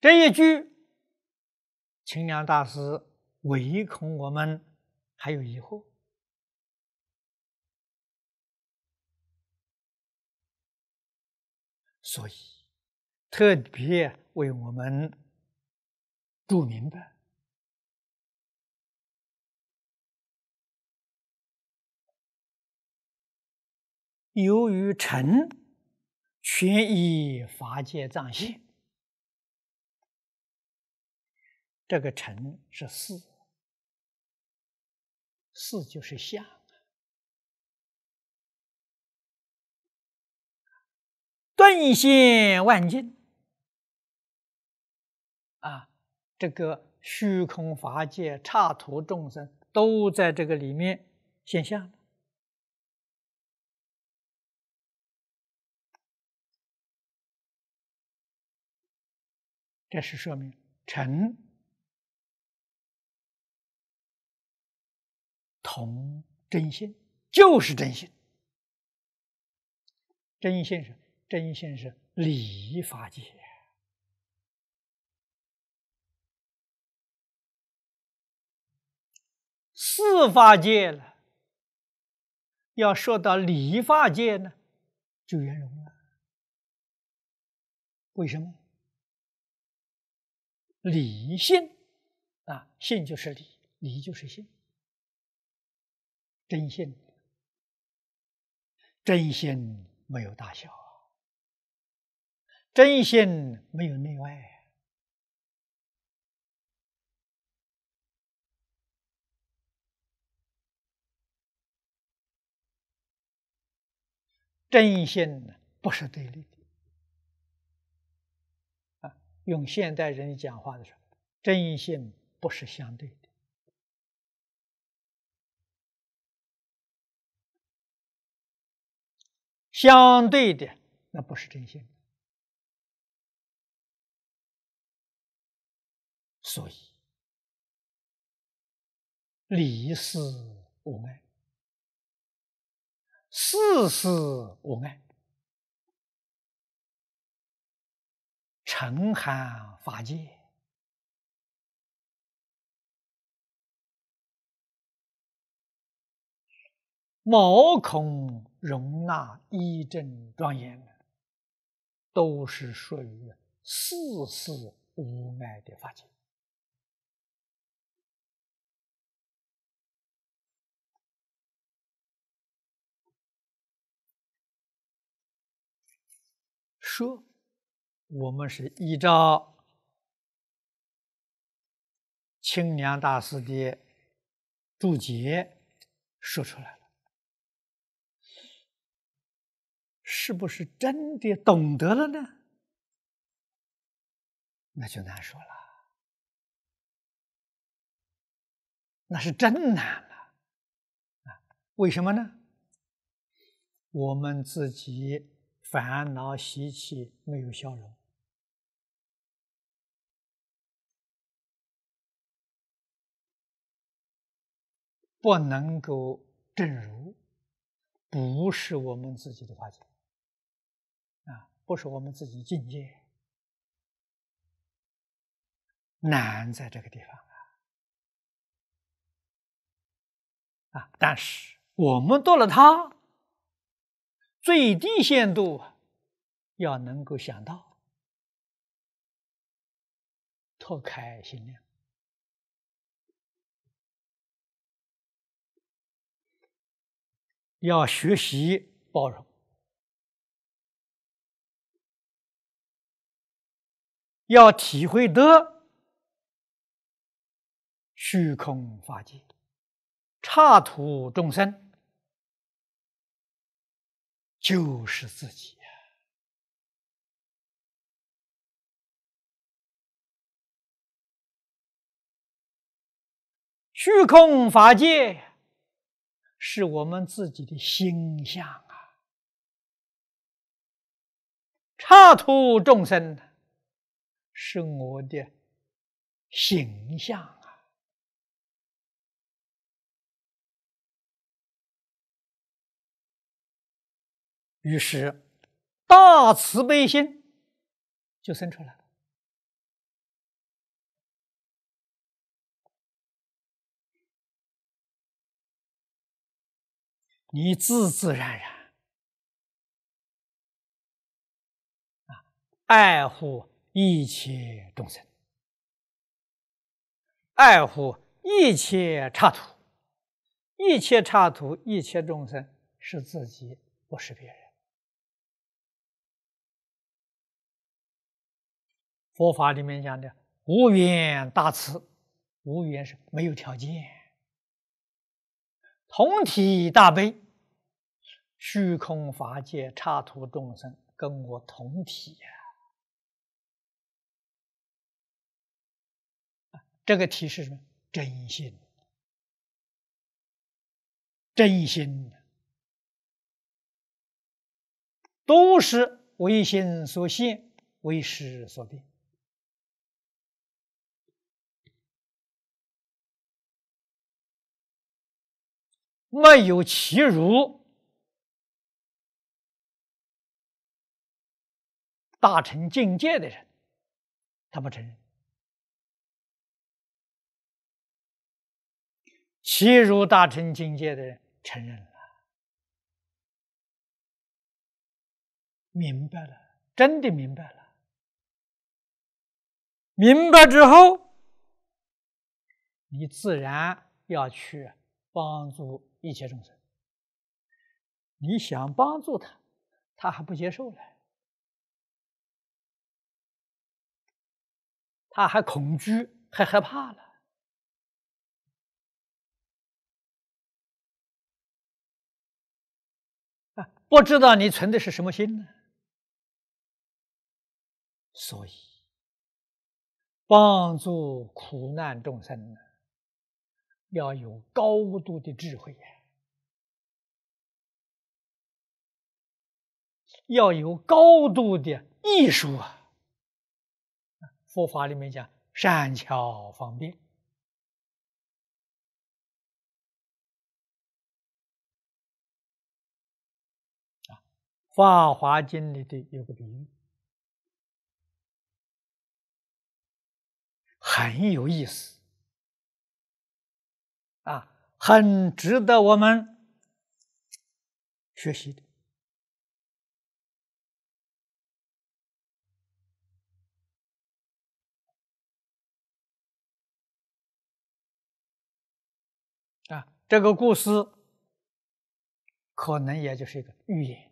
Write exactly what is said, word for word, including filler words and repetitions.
这一句，清凉大师唯恐我们还有疑惑，所以特别为我们注明白。由于尘全依法界藏现，这个尘是事，事就是相，顿现万境啊！这个虚空法界、刹土众生都在这个里面现象了。这是说明尘同真性，就是真性。真性是真性是理法界，四法界了，要说到理法界呢，就圆融了。为什么？理性啊，性就是理，理就是性。真性，真性没有大小，真性没有内外。真性不是对立的啊，用现代人讲话的时候，真性不是相对的。相对的，那不是真性。所以，理事无碍，事事无碍，沉含法界，毛孔容纳一正庄严，都是属于事事无碍的法界。说我们是依照清凉大师的注解说出来了，是不是真的懂得了呢？那就难说了，那是真难了啊！为什么呢？我们自己烦恼习气没有消融，不能够证如，不是我们自己的法界啊，不是我们自己境界，难在这个地方啊！啊，但是我们度了它，最低限度要能够想到拓开心量，要学习包容，要体会得虚空法界、刹土众生就是自己。虚空法界是我们自己的心相啊，刹土众生是我的形象啊。于是大慈悲心就生出来了。 你自自然然啊，爱护一切众生，爱护一切刹土，一切刹土，一切众生是自己，不是别人。佛法里面讲的无缘大慈，无缘是没有条件；同体大悲，虚空法界刹土众生跟我同体呀、啊。这个体是什么？真心，真心都是为心所现，为识所变。没有其如大乘境界的人，他不承认；其如大乘境界的人承认了，明白了，真的明白了。明白之后，你自然要去帮助一切众生。你想帮助他，他还不接受了，他还恐惧，还害怕了。啊，不知道你存的是什么心呢？所以，帮助苦难众生呢，要有高度的智慧呀，要有高度的艺术啊。佛法里面讲善巧方便啊，《法华经》里的有个比喻，很有意思啊，很值得我们学习的。啊，这个故事可能也就是一个寓言